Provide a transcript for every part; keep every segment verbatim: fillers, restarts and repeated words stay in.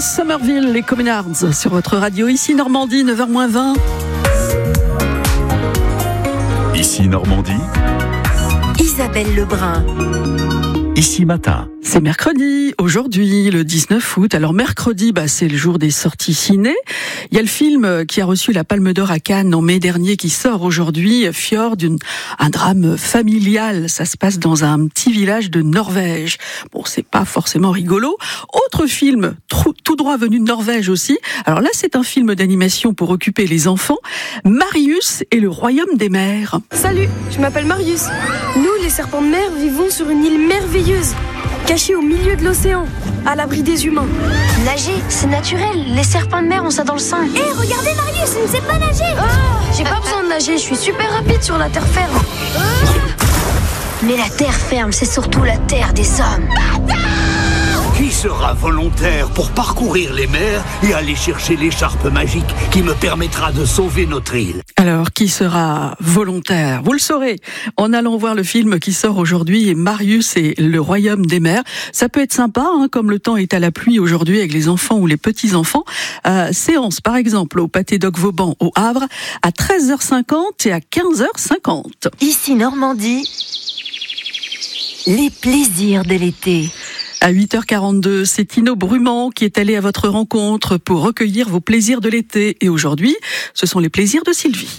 Somerville, les Communards sur votre radio. Ici Normandie, neuf heures moins vingt. Ici Normandie, Isabelle Lebrun. Ici Matin. C'est mercredi, aujourd'hui, le dix-neuf août. Alors mercredi, bah, c'est le jour des sorties ciné. Il y a le film qui a reçu la Palme d'Or à Cannes en mai dernier qui sort aujourd'hui, Fjord, une, un drame familial. Ça se passe dans un petit village de Norvège. Bon, c'est pas forcément rigolo. Autre film, tout droit venu de Norvège aussi. Alors là, c'est un film d'animation pour occuper les enfants. Marius et le royaume des mers. Salut, je m'appelle Marius. Nous, les serpents de mer, vivons sur une île merveilleuse, cachée au milieu de l'océan, à l'abri des humains. Nager, c'est naturel. Les serpents de mer ont ça dans le sang. Hé, hey, regardez Marius, il ne sait pas nager. Oh, j'ai pas besoin de nager, je suis super rapide sur la terre ferme. Oh. Mais la terre ferme, c'est surtout la terre des hommes. Qui sera volontaire pour parcourir les mers et aller chercher l'écharpe magique qui me permettra de sauver notre île? Alors, qui sera volontaire? Vous le saurez en allant voir le film qui sort aujourd'hui, Marius et le royaume des mers. Ça peut être sympa, hein, comme le temps est à la pluie aujourd'hui avec les enfants ou les petits-enfants. Euh, séance, par exemple, au Pâté d'Oc Vauban au Havre, à treize heures cinquante et à quinze heures cinquante. Ici Normandie, les plaisirs de l'été. À huit heures quarante-deux, c'est Tino Brumand qui est allé à votre rencontre pour recueillir vos plaisirs de l'été. Et aujourd'hui, ce sont les plaisirs de Sylvie.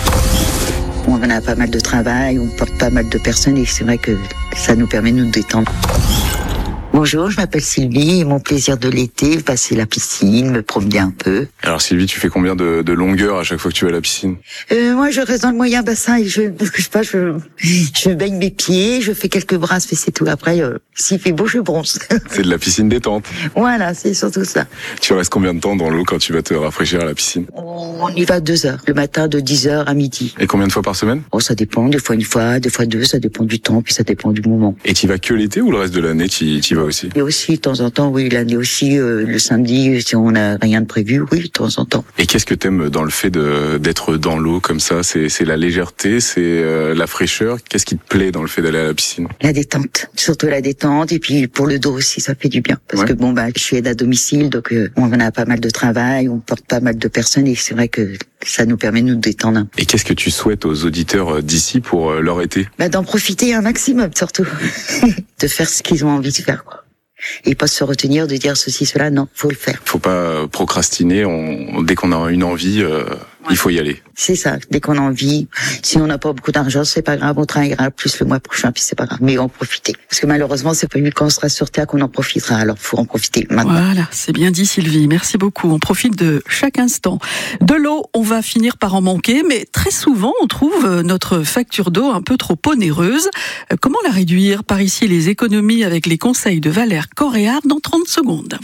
On a pas mal de travail, on porte pas mal de personnes et c'est vrai que ça nous permet de nous détendre. Bonjour, je m'appelle Sylvie et mon plaisir de l'été, bah, c'est la piscine, me promener un peu. Alors Sylvie, tu fais combien de, de longueur à chaque fois que tu vas à la piscine? euh, Moi, je reste dans le moyen bassin et je, je sais pas, je, je baigne mes pieds, je fais quelques brasses, mais c'est tout. Après, euh, s'il fait beau, je bronze. C'est de la piscine détente. Voilà, c'est surtout ça. Tu restes combien de temps dans l'eau quand tu vas te rafraîchir à la piscine? On y va deux heures, le matin de dix heures à midi. Et combien de fois par semaine? Oh, ça dépend, des fois une fois, des fois deux, ça dépend du temps, puis ça dépend du moment. Et tu y vas que l'été ou le reste de l'année tu y vas aussi? Et aussi, de temps en temps, oui, l'année aussi, euh, le samedi, si on n'a rien de prévu, oui, de temps en temps. Et qu'est-ce que t'aimes dans le fait de, d'être dans l'eau comme ça? C'est, c'est la légèreté, c'est euh, la fraîcheur. Qu'est-ce qui te plaît dans le fait d'aller à la piscine? La détente, surtout la détente, et puis pour le dos aussi, ça fait du bien. Parce ouais. que bon, bah, je suis aide à domicile, donc euh, on a pas mal de travail, on porte pas mal de personnes, et c'est vrai que ça nous permet de nous détendre. Et qu'est-ce que tu souhaites aux auditeurs d'ici pour euh, leur été? Bah, d'en profiter un maximum, surtout. De faire ce qu'ils ont envie de faire, quoi. Et pas se retenir de dire ceci, cela, non, faut le faire. Faut pas procrastiner, on, dès qu'on a une envie, euh, ouais. il faut y aller. C'est ça, dès qu'on a envie, si on n'a pas beaucoup d'argent, c'est pas grave, on travaillera plus le mois prochain, puis c'est pas grave, mais en profiter. Parce que malheureusement, c'est pas vu quand on sera sur Terre qu'on en profitera, alors faut en profiter maintenant. Voilà, c'est bien dit Sylvie, merci beaucoup, on profite de chaque instant. De l'eau, on va finir par en manquer, mais très souvent, on trouve notre facture d'eau un peu trop onéreuse. Comment la réduire? Par ici, les économies avec les conseils de Valère Coréard dans trente secondes.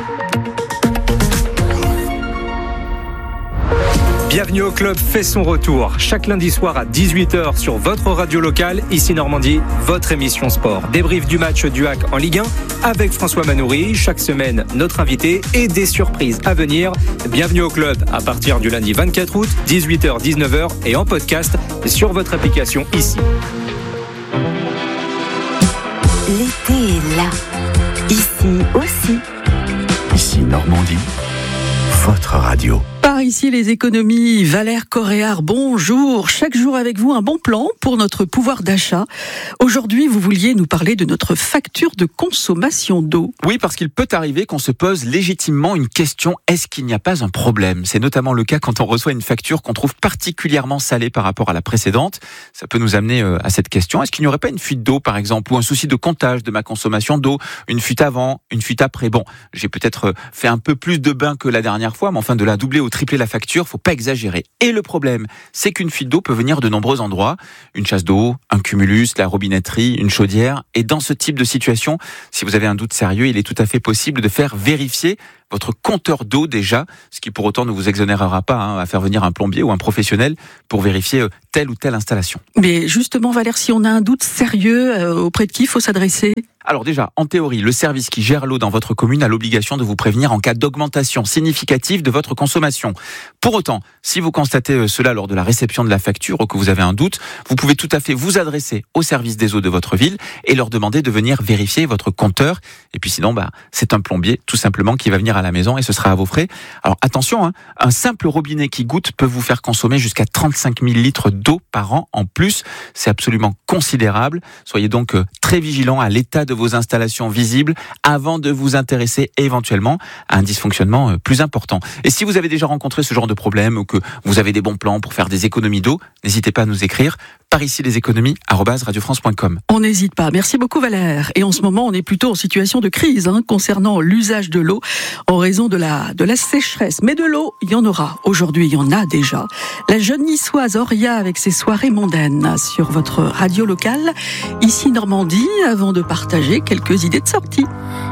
Bienvenue au club fait son retour. Chaque lundi soir à dix-huit heures sur votre radio locale, ici Normandie, votre émission sport. Débrief du match du H A C en Ligue un avec François Manoury. Chaque semaine, notre invité et des surprises à venir. Bienvenue au club à partir du lundi vingt-quatre août, dix-huit heures dix-neuf heures et en podcast sur votre application ici. L'été est là. Ici aussi. Ici Normandie, votre radio. Par ici les économies, Valère Coréard, bonjour. Chaque jour avec vous un bon plan pour notre pouvoir d'achat. Aujourd'hui, vous vouliez nous parler de notre facture de consommation d'eau. Oui, parce qu'il peut arriver qu'on se pose légitimement une question, est-ce qu'il n'y a pas un problème? C'est notamment le cas quand on reçoit une facture qu'on trouve particulièrement salée par rapport à la précédente. Ça peut nous amener à cette question, est-ce qu'il n'y aurait pas une fuite d'eau par exemple, ou un souci de comptage de ma consommation d'eau, une fuite avant, une fuite après? Bon, j'ai peut-être fait un peu plus de bain que la dernière fois, mais enfin de la doubler au tripler la facture, faut pas exagérer. Et le problème, c'est qu'une fuite d'eau peut venir de nombreux endroits. Une chasse d'eau, un cumulus, la robinetterie, une chaudière. Et dans ce type de situation, si vous avez un doute sérieux, il est tout à fait possible de faire vérifier votre compteur d'eau déjà, ce qui pour autant ne vous exonérera pas hein, à faire venir un plombier ou un professionnel pour vérifier euh, telle ou telle installation. Mais justement Valère, si on a un doute sérieux, euh, auprès de qui il faut s'adresser ? Alors déjà, en théorie, le service qui gère l'eau dans votre commune a l'obligation de vous prévenir en cas d'augmentation significative de votre consommation. Pour autant, si vous constatez cela lors de la réception de la facture ou que vous avez un doute, vous pouvez tout à fait vous adresser au service des eaux de votre ville et leur demander de venir vérifier votre compteur. Et puis sinon, bah, c'est un plombier tout simplement qui va venir à la maison et ce sera à vos frais. Alors attention, hein, un simple robinet qui goutte peut vous faire consommer jusqu'à trente-cinq mille litres d'eau par an en plus. C'est absolument considérable. Soyez donc très vigilants à l'état de vos installations visibles avant de vous intéresser éventuellement à un dysfonctionnement plus important. Et si vous avez déjà rencontré ce genre de problème ou que vous avez des bons plans pour faire des économies d'eau, n'hésitez pas à nous écrire par ici les économies arobase radio france point com. On n'hésite pas. Merci beaucoup Valère. Et en ce moment, on est plutôt en situation de crise hein, concernant l'usage de l'eau en raison de la, de la sécheresse. Mais de l'eau, il y en aura. Aujourd'hui, il y en a déjà. La jeune niçoise Auria avec ses soirées mondaines sur votre radio locale, ici Normandie, avant de partager quelques idées de sortie.